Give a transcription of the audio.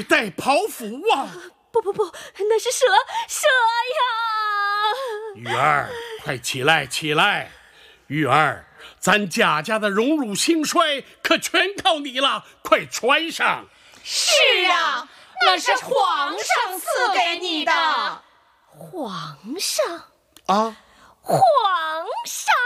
去带袍服啊！ 不，那是蛇呀！ 玉儿，快起来起来！玉儿，咱贾家的荣辱兴衰可全靠你了，快穿上！ 是啊，那是皇上赐给你的。 皇上啊， 皇上。